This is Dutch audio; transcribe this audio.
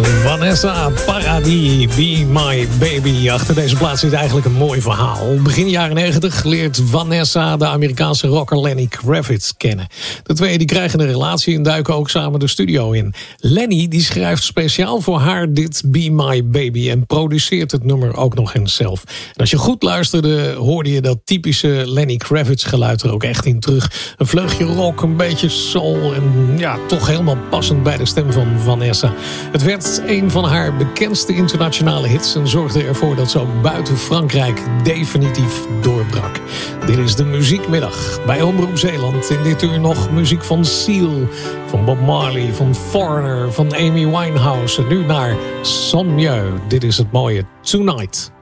Vanessa Paradis, Be My Baby. Achter deze plaats zit eigenlijk een mooi verhaal. Begin jaren 90 leert Vanessa de Amerikaanse rocker Lenny Kravitz kennen. De twee die krijgen een relatie en duiken ook samen de studio in. Lenny die schrijft speciaal voor haar dit Be My Baby en produceert het nummer ook nog eens zelf. En als je goed luisterde hoorde je dat typische Lenny Kravitz geluid er ook echt in terug. Een vleugje rock, een beetje soul en ja, toch helemaal passend bij de stem van Vanessa. Het werd een van haar bekendste internationale hits en zorgde ervoor dat ze ook buiten Frankrijk definitief doorbrak. Dit is de Muziekmiddag bij Omroep Zeeland. In dit uur nog muziek van Seal, van Bob Marley, van Foreigner, van Amy Winehouse. En nu naar Son Mieu. Dit is het mooie Tonight.